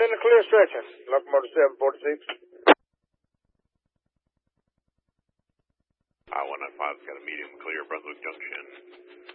In the clear stretching. Locomotive 746. I-195's got a medium clear, Brunswick Junction.